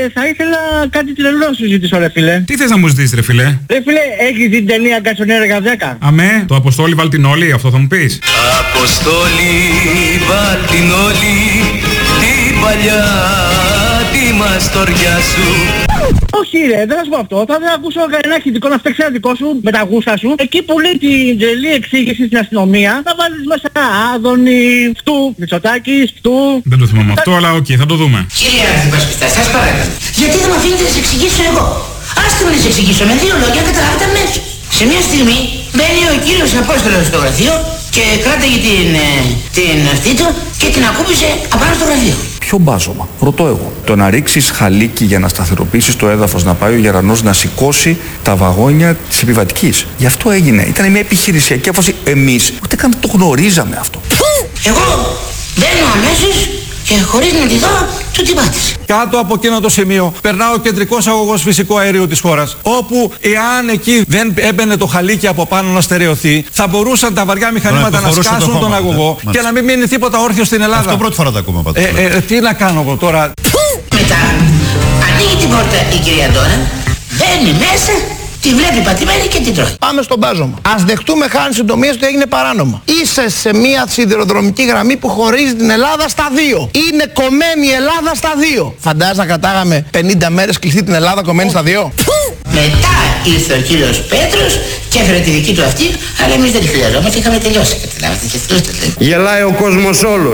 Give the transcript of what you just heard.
θα ήθελα κάτι τρελό να σου ζητήσω, ρε φίλε. Τι θες να μου ζητήσεις, ρε φίλε? Ρε φίλε, έχεις δει την ταινία Γκατσονέρα 10? Αμέ, το Αποστόλη βάλ την όλη, αυτό θα μου πεις? Αποστόλη βάλ την όλη, την παλιά τη μαστοριά σου. Όχι ρε, δεν θα σου πω αυτό. Θα ακούσω κανένα ηχητικό να φτιάξει ένα δικό σου με τα γούστα σου. Εκεί που λέει την τρελή εξήγηση στην αστυνομία, θα βάλεις μέσα Άδωνη, Φτού, Μητσοτάκης, Φτού. Δεν το θυμάμαι αυτό, αλλά οκ, θα το δούμε. Κύριε Αρχιπασπιστά, σας παρακαλώ. Γιατί δεν με αφήνετε να σας εξηγήσω εγώ? Άστε με να σας εξηγήσω με 2 λόγια, καταλάβετε αμέσως. Σε μια στιγμή μπαίνει ο κύριος Απόστολος στο γραφείο και κράταγε την αυτή του και την ακούμπησε απάνω στο γραφείο. Ποιο μπάζωμα, ρωτώ εγώ. Το να ρίξεις χαλίκι για να σταθεροποιήσεις το έδαφος, να πάει ο γερανός να σηκώσει τα βαγόνια της επιβατικής. Γι' αυτό έγινε. Ήταν μια επιχειρησιακή απόφαση. Εμείς ούτε καν το γνωρίζαμε αυτό. Εγώ μπαίνω αμέσως και χωρίς να τη δω, του την πάτησε. Κάτω από εκείνο το σημείο περνά ο κεντρικός αγωγός φυσικού αερίου της χώρας, όπου εάν εκεί δεν έμπαινε το χαλίκι από πάνω να στερεωθεί, θα μπορούσαν τα βαριά μηχανήματα να σκάσουν τον αγωγό και να μην μείνει τίποτα όρθιο στην Ελλάδα. Αυτό πρώτη φορά το ακούμε πάντως. Τι να κάνω εγώ τώρα? Μετά ανοίγει την πόρτα η κυρία Ντόρα, μπαίνει μέσα, τη βλέπει πατημένη και την τρώει. Πάμε στον μπάζωμα. Ας δεχτούμε χάρη συντομίας ότι έγινε παράνομα. Είσαι σε μια σιδηροδρομική γραμμή που χωρίζει την Ελλάδα στα 2. Είναι κομμένη η Ελλάδα στα 2. Φαντάζεσαι να κρατάγαμε 50 μέρες κλειστή την Ελλάδα κομμένη στα 2. Μετά ήρθε ο κύριος Πέτρος και έφερε τη δική του αυτή, αλλά εμείς δεν τη χρειαζόμαστε, είχαμε τελειώσει. Καταλάβατε και αυτό. Γελάει ο κόσμος όλος.